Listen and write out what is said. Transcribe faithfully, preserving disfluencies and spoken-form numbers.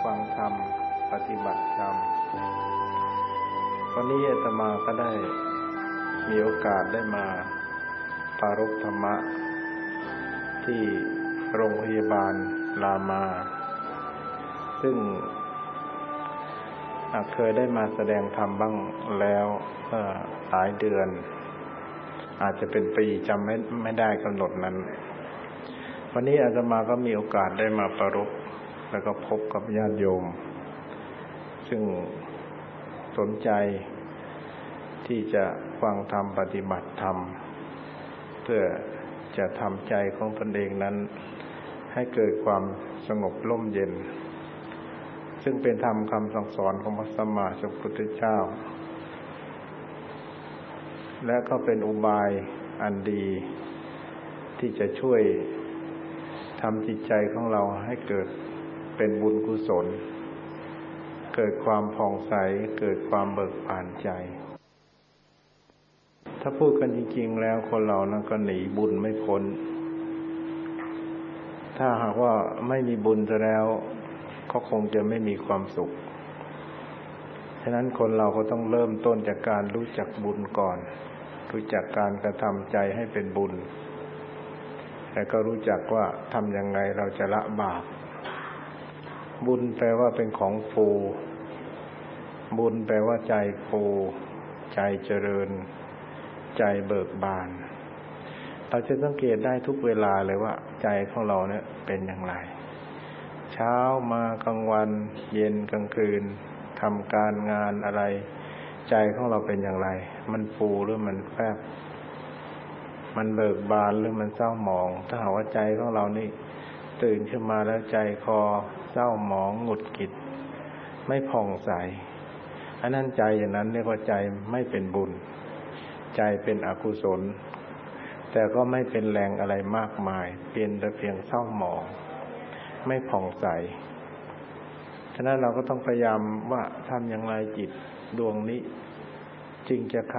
ฟังธรรมปฏิบัติธรรมวันนี้อาตมาก็ได้มีโอกาสได้มาปรารภธรรมะที่โรงพยาบาลรามาซึ่งเคยได้มาแสดงธรรมบ้างแล้วเมื่อหลายเดือนอาจจะเป็นปีจำไม่ไม่ได้กำหนดนั้นวันนี้อาตมาก็มีโอกาสได้มาปรารภแล้วก็พบกับญาติโยมซึ่งสนใจที่จะฟังธรรมปฏิบัติธรรมเพื่อจะทำใจของตนเองนั้นให้เกิดความสงบร่มเย็นซึ่งเป็นธรรมคำสั่งสอนของพระสัมมาสัมพุทธเจ้าและก็เป็นอุบายอันดีที่จะช่วยทำจิตใจของเราให้เกิดเป็นบุญกุศลเกิดความผ่องใสเกิดความเบิกบานใจถ้าพูดกันจริงๆแล้วคนเรานั้นก็หนีบุญไม่พ้นถ้าหากว่าไม่มีบุญซะแล้วก็คงจะไม่มีความสุขฉะนั้นคนเราก็ต้องเริ่มต้นจากการรู้จักบุญก่อนรู้จักการกระทำใจให้เป็นบุญแล้วก็รู้จักว่าทำยังไงเราจะละบาปบุญแปลว่าเป็นของฟูบุญแปลว่าใจฟูใจเจริญใจเบิกบานเราจะสังเกตได้ทุกเวลาเลยว่าใจของเราเนี่ยเป็นอย่างไรเช้ามากลางวันเย็นกลางคืนทำการงานอะไรใจของเราเป็นอย่างไรมันฟูหรือมันแฟบมันเบิกบานหรือมันเศร้าหมองถ้าหากว่าใจของเรานี่ตื่นขึ้นมาแล้วใจคอเศร้าหมองหงุดหงิดไม่ผ่องใสอันนั้นใจอย่างนั้นเรียกว่าใจไม่เป็นบุญใจเป็นอกุศลแต่ก็ไม่เป็นแรงอะไรมากมายเพียงแต่เพียงเศร้าหมองไม่ผ่องใสฉะนั้นเราก็ต้องพยายามว่าทำอย่างไรจิตดวงนี้จึงจะ